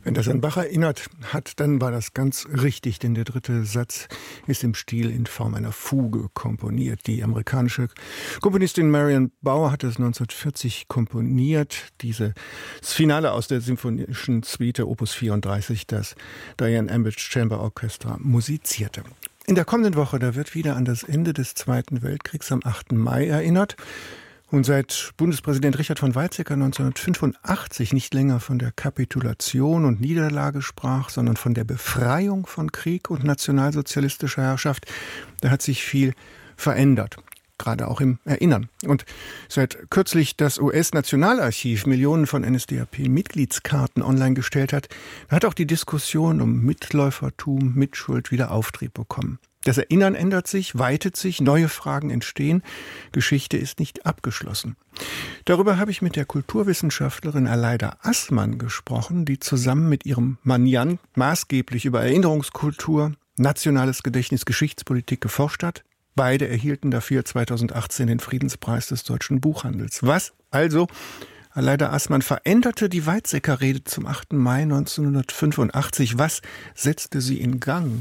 Wenn das an Bach erinnert hat, dann war das ganz richtig, denn der dritte Satz ist im Stil in Form einer Fuge komponiert. Die amerikanische Komponistin Marion Bauer hat es 1940 komponiert. Das Finale aus der Symphonischen Suite Opus 34, das Diane Ambridge Chamber Orchestra musizierte. In der kommenden Woche, da wird wieder an das Ende des Zweiten Weltkriegs am 8. Mai erinnert. Und seit Bundespräsident Richard von Weizsäcker 1985 nicht länger von der Kapitulation und Niederlage sprach, sondern von der Befreiung von Krieg und nationalsozialistischer Herrschaft, da hat sich viel verändert, gerade auch im Erinnern. Und seit kürzlich das US-Nationalarchiv Millionen von NSDAP-Mitgliedskarten online gestellt hat, da hat auch die Diskussion um Mitläufertum, Mitschuld wieder Auftrieb bekommen. Das Erinnern ändert sich, weitet sich, neue Fragen entstehen. Geschichte ist nicht abgeschlossen. Darüber habe ich mit der Kulturwissenschaftlerin Aleida Assmann gesprochen, die zusammen mit ihrem Mann Jan maßgeblich über Erinnerungskultur, nationales Gedächtnis, Geschichtspolitik geforscht hat. Beide erhielten dafür 2018 den Friedenspreis des deutschen Buchhandels. Was also, Aleida Assmann, veränderte die Weizsäcker-Rede zum 8. Mai 1985? Was setzte sie in Gang?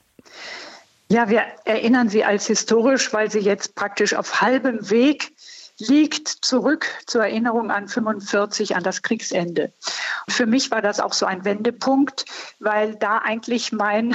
Ja, wir erinnern sie als historisch, weil sie jetzt praktisch auf halbem Weg liegt, zurück zur Erinnerung an 1945, an das Kriegsende. Und für mich war das auch so ein Wendepunkt, weil da eigentlich mein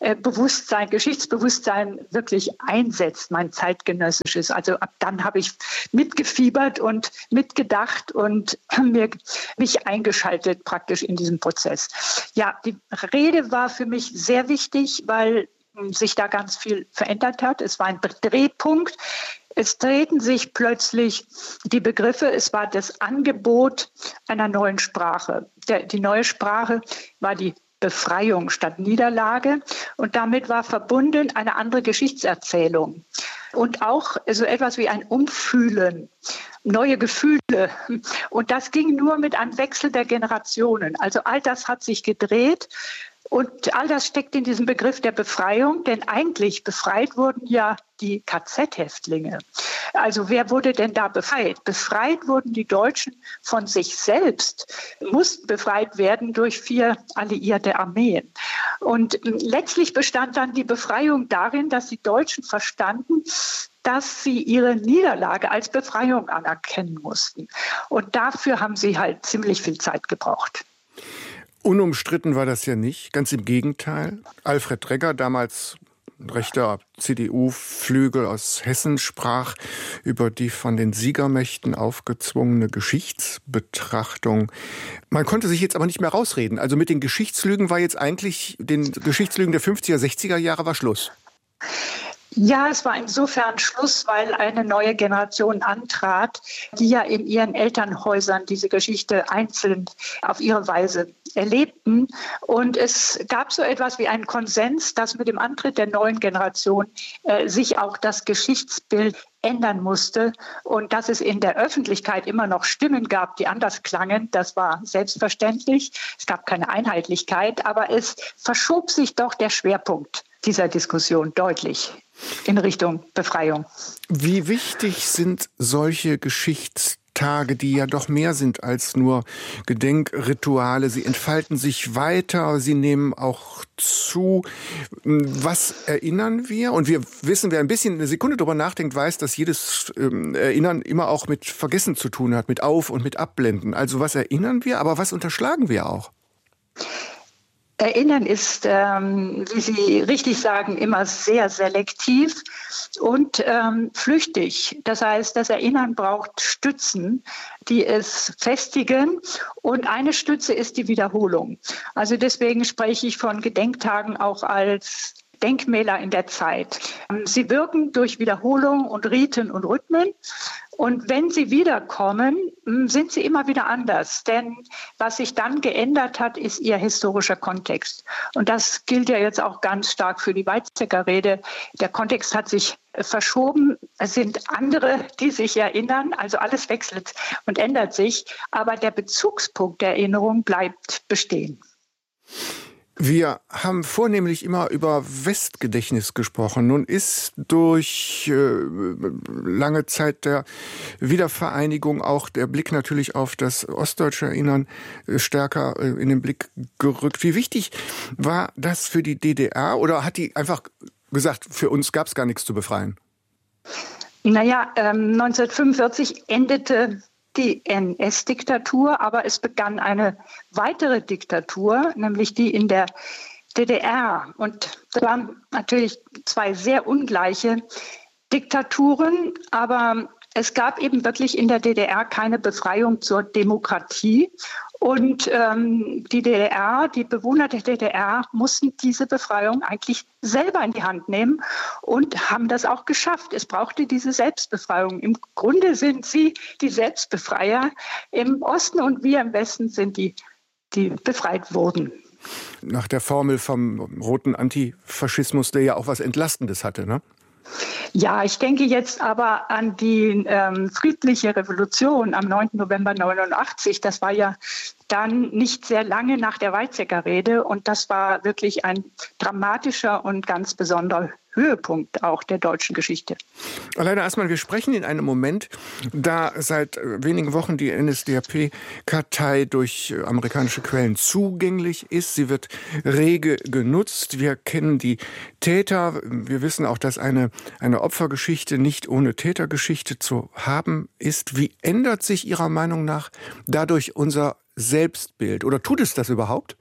Geschichtsbewusstsein wirklich einsetzt, mein zeitgenössisches. Also ab dann habe ich mitgefiebert und mitgedacht und mich eingeschaltet praktisch in diesem Prozess. Ja, die Rede war für mich sehr wichtig, weil sich da ganz viel verändert hat. Es war ein Drehpunkt. Es drehten sich plötzlich die Begriffe. Es war das Angebot einer neuen Sprache. Die neue Sprache war die Befreiung statt Niederlage. Und damit war verbunden eine andere Geschichtserzählung. Und auch so etwas wie ein Umfühlen, neue Gefühle. Und das ging nur mit einem Wechsel der Generationen. Also all das hat sich gedreht. Und all das steckt in diesem Begriff der Befreiung, denn eigentlich befreit wurden ja die KZ-Häftlinge. Also wer wurde denn da befreit? Befreit wurden die Deutschen von sich selbst, mussten befreit werden durch 4 alliierte Armeen. Und letztlich bestand dann die Befreiung darin, dass die Deutschen verstanden, dass sie ihre Niederlage als Befreiung anerkennen mussten. Und dafür haben sie halt ziemlich viel Zeit gebraucht. Unumstritten war das ja nicht, ganz im Gegenteil. Alfred Regger, damals rechter CDU-Flügel aus Hessen, sprach über die von den Siegermächten aufgezwungene Geschichtsbetrachtung. Man konnte sich jetzt aber nicht mehr rausreden. Also mit den Geschichtslügen war jetzt eigentlich, den Geschichtslügen der 50er, 60er Jahre war Schluss. Ja, es war insofern Schluss, weil eine neue Generation antrat, die ja in ihren Elternhäusern diese Geschichte einzeln auf ihre Weise erlebten. Und es gab so etwas wie einen Konsens, dass mit dem Antritt der neuen Generation sich auch das Geschichtsbild ändern musste und dass es in der Öffentlichkeit immer noch Stimmen gab, die anders klangen. Das war selbstverständlich. Es gab keine Einheitlichkeit, aber es verschob sich doch der Schwerpunkt dieser Diskussion deutlich in Richtung Befreiung. Wie wichtig sind solche Geschichtstage, die ja doch mehr sind als nur Gedenkrituale? Sie entfalten sich weiter, sie nehmen auch zu. Was erinnern wir? Und wir wissen, wer ein bisschen eine Sekunde drüber nachdenkt, weiß, dass jedes Erinnern immer auch mit Vergessen zu tun hat, mit Auf- und mit Abblenden. Also was erinnern wir, aber was unterschlagen wir auch? Erinnern ist, wie Sie richtig sagen, immer sehr selektiv und flüchtig. Das heißt, das Erinnern braucht Stützen, die es festigen. Und eine Stütze ist die Wiederholung. Also deswegen spreche ich von Gedenktagen auch als Denkmäler in der Zeit. Sie wirken durch Wiederholung und Riten und Rhythmen. Und wenn sie wiederkommen, sind sie immer wieder anders. Denn was sich dann geändert hat, ist ihr historischer Kontext. Und das gilt ja jetzt auch ganz stark für die Weizsäcker-Rede. Der Kontext hat sich verschoben. Es sind andere, die sich erinnern. Also alles wechselt und ändert sich. Aber der Bezugspunkt der Erinnerung bleibt bestehen. Wir haben vornehmlich immer über Westgedächtnis gesprochen. Nun ist durch lange Zeit der Wiedervereinigung auch der Blick natürlich auf das ostdeutsche Erinnern stärker in den Blick gerückt. Wie wichtig war das für die DDR oder hat die einfach gesagt, für uns gab es gar nichts zu befreien? Naja, 1945 endete die NS-Diktatur, aber es begann eine weitere Diktatur, nämlich die in der DDR. Und das waren natürlich zwei sehr ungleiche Diktaturen, aber es gab eben wirklich in der DDR keine Befreiung zur Demokratie. Und die DDR, die Bewohner der DDR mussten diese Befreiung eigentlich selber in die Hand nehmen und haben das auch geschafft. Es brauchte diese Selbstbefreiung. Im Grunde sind sie die Selbstbefreier im Osten und wir im Westen sind die befreit wurden. Nach der Formel vom roten Antifaschismus, der ja auch was Entlastendes hatte, ne? Ja, ich denke jetzt aber an die friedliche Revolution am 9. November 89. Das war ja dann nicht sehr lange nach der Weizsäcker Rede und das war wirklich ein dramatischer und ganz besonderer Höhepunkt auch der deutschen Geschichte. Aleida Aßmann, wir sprechen in einem Moment, da seit wenigen Wochen die NSDAP-Kartei durch amerikanische Quellen zugänglich ist. Sie wird rege genutzt. Wir kennen die Täter. Wir wissen auch, dass eine Opfergeschichte nicht ohne Tätergeschichte zu haben ist. Wie ändert sich Ihrer Meinung nach dadurch unser Selbstbild? Oder tut es das überhaupt?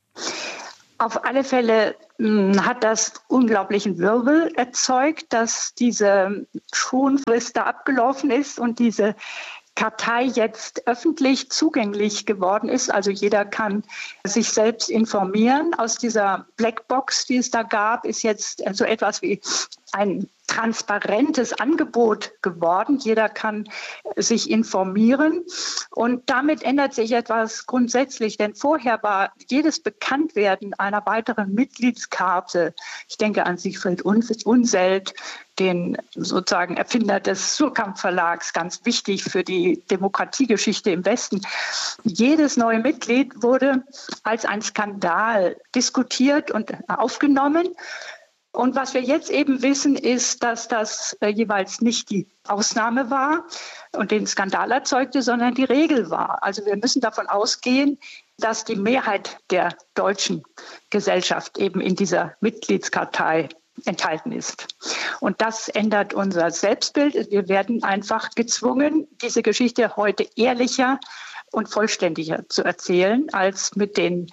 Auf alle Fälle hat das unglaublichen Wirbel erzeugt, dass diese Schonfrist da abgelaufen ist und diese Kartei jetzt öffentlich zugänglich geworden ist. Also jeder kann sich selbst informieren. Aus dieser Blackbox, die es da gab, ist jetzt so etwas wie ein transparentes Angebot geworden. Jeder kann sich informieren und damit ändert sich etwas grundsätzlich, denn vorher war jedes Bekanntwerden einer weiteren Mitgliedskarte, ich denke an Siegfried Unseld, den sozusagen Erfinder des Suhrkamp-Verlags, ganz wichtig für die Demokratiegeschichte im Westen. Jedes neue Mitglied wurde als ein Skandal diskutiert und aufgenommen. Und was wir jetzt eben wissen, ist, dass das jeweils nicht die Ausnahme war und den Skandal erzeugte, sondern die Regel war. Also wir müssen davon ausgehen, dass die Mehrheit der deutschen Gesellschaft eben in dieser Mitgliedskartei enthalten ist. Und das ändert unser Selbstbild. Wir werden einfach gezwungen, diese Geschichte heute ehrlicher und vollständiger zu erzählen, als mit den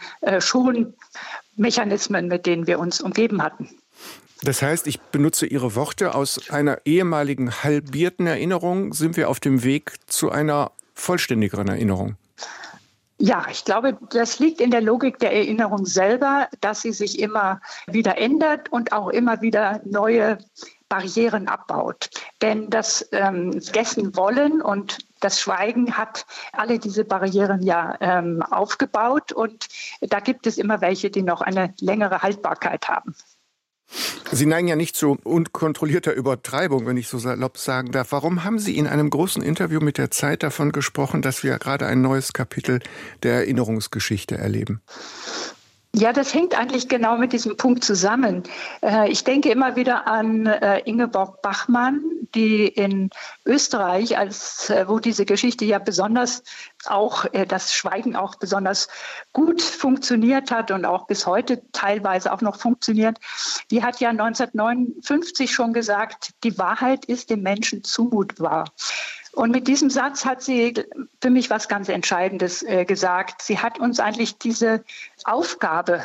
Schonmechanismen, mit denen wir uns umgeben hatten. Das heißt, ich benutze Ihre Worte, aus einer ehemaligen halbierten Erinnerung sind wir auf dem Weg zu einer vollständigeren Erinnerung. Ja, ich glaube, das liegt in der Logik der Erinnerung selber, dass sie sich immer wieder ändert und auch immer wieder neue Barrieren abbaut. Denn das Vergessen wollen und das Schweigen hat alle diese Barrieren ja aufgebaut und da gibt es immer welche, die noch eine längere Haltbarkeit haben. Sie neigen ja nicht zu unkontrollierter Übertreibung, wenn ich so salopp sagen darf. Warum haben Sie in einem großen Interview mit der Zeit davon gesprochen, dass wir gerade ein neues Kapitel der Erinnerungsgeschichte erleben? Ja, das hängt eigentlich genau mit diesem Punkt zusammen. Ich denke immer wieder an Ingeborg Bachmann, die in Österreich, wo diese Geschichte ja besonders auch, das Schweigen auch besonders gut funktioniert hat und auch bis heute teilweise auch noch funktioniert. Die hat ja 1959 schon gesagt, die Wahrheit ist dem Menschen zumutbar. Und mit diesem Satz hat sie für mich was ganz Entscheidendes gesagt. Sie hat uns eigentlich diese Aufgabe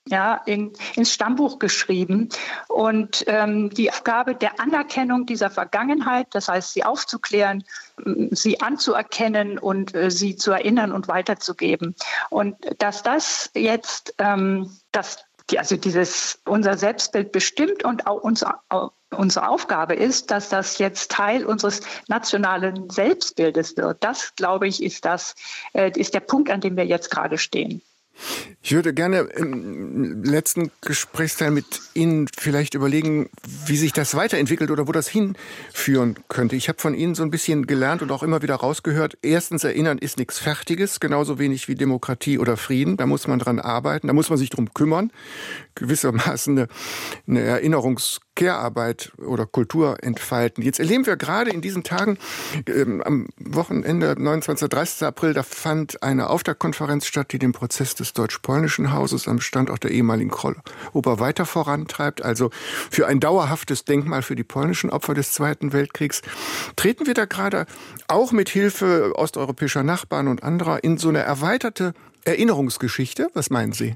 ins Stammbuch geschrieben und die Aufgabe der Anerkennung dieser Vergangenheit, das heißt, sie aufzuklären, sie anzuerkennen und sie zu erinnern und weiterzugeben. Und dass das jetzt unser Selbstbild bestimmt und auch unsere Aufgabe ist, dass das jetzt Teil unseres nationalen Selbstbildes wird. Das, glaube ich, ist der Punkt, an dem wir jetzt gerade stehen. Ich würde gerne im letzten Gesprächsteil mit Ihnen vielleicht überlegen, wie sich das weiterentwickelt oder wo das hinführen könnte. Ich habe von Ihnen so ein bisschen gelernt und auch immer wieder rausgehört, erstens, erinnern ist nichts Fertiges, genauso wenig wie Demokratie oder Frieden. Da muss man dran arbeiten, da muss man sich drum kümmern. Gewissermaßen eine Erinnerungskehrarbeit oder Kultur entfalten. Jetzt erleben wir gerade in diesen Tagen, am Wochenende, 29. 30. April, da fand eine Auftaktkonferenz statt, die den Prozess des Deutsch-Polnischen Hauses am Standort der ehemaligen Krolloper weiter vorantreibt. Also für ein dauerhaftes Denkmal für die polnischen Opfer des Zweiten Weltkriegs. Treten wir da gerade auch mit Hilfe osteuropäischer Nachbarn und anderer in so eine erweiterte Erinnerungsgeschichte? Was meinen Sie?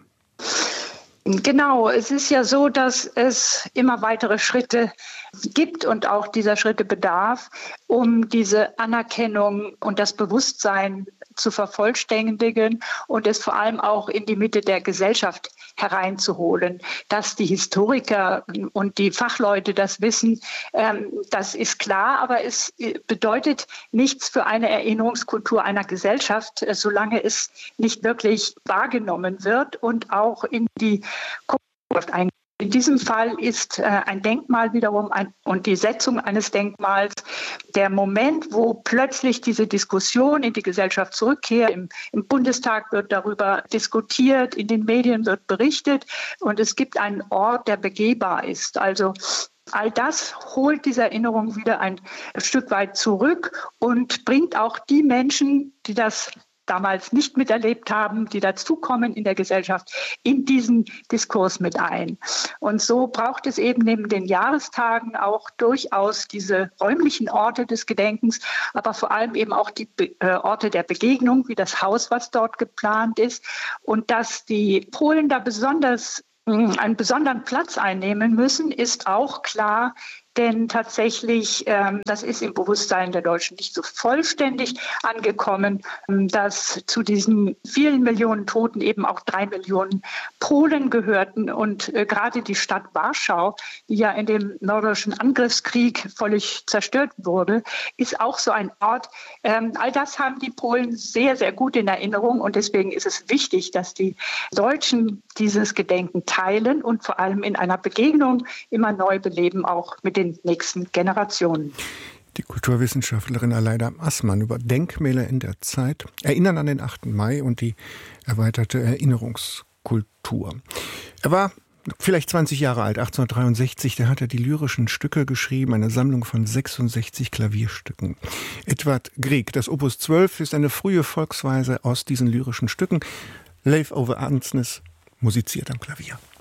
Genau, es ist ja so, dass es immer weitere Schritte gibt und auch dieser Schritte bedarf, um diese Anerkennung und das Bewusstsein zu vervollständigen und es vor allem auch in die Mitte der Gesellschaft hereinzuholen. Dass die Historiker und die Fachleute das wissen, das ist klar, aber es bedeutet nichts für eine Erinnerungskultur einer Gesellschaft, solange es nicht wirklich wahrgenommen wird und auch in die Zukunft eingeht. In diesem Fall ist ein Denkmal wiederum und die Setzung eines Denkmals der Moment, wo plötzlich diese Diskussion in die Gesellschaft zurückkehrt. Im Bundestag wird darüber diskutiert, in den Medien wird berichtet und es gibt einen Ort, der begehbar ist. Also all das holt diese Erinnerung wieder ein Stück weit zurück und bringt auch die Menschen, die das damals nicht miterlebt haben, die dazukommen in der Gesellschaft, in diesen Diskurs mit ein. Und so braucht es eben neben den Jahrestagen auch durchaus diese räumlichen Orte des Gedenkens, aber vor allem eben auch die Orte der Begegnung, wie das Haus, was dort geplant ist. Und dass die Polen da einen besonderen Platz einnehmen müssen, ist auch klar. Denn tatsächlich, das ist im Bewusstsein der Deutschen nicht so vollständig angekommen, dass zu diesen vielen Millionen Toten eben auch 3 Millionen Polen gehörten. Und gerade die Stadt Warschau, die ja in dem mörderischen Angriffskrieg völlig zerstört wurde, ist auch so ein Ort. All das haben die Polen sehr, sehr gut in Erinnerung. Und deswegen ist es wichtig, dass die Deutschen dieses Gedenken teilen und vor allem in einer Begegnung immer neu beleben, auch mit den nächsten Generationen. Die Kulturwissenschaftlerin Aleida Assmann über Denkmäler in der Zeit, Erinnern an den 8. Mai und die erweiterte Erinnerungskultur. Er war vielleicht 20 Jahre alt, 1863, da hat er die lyrischen Stücke geschrieben, eine Sammlung von 66 Klavierstücken. Edvard Grieg, das Opus 12, ist eine frühe Volksweise aus diesen lyrischen Stücken. Leif Ove Andsnes musiziert am Klavier.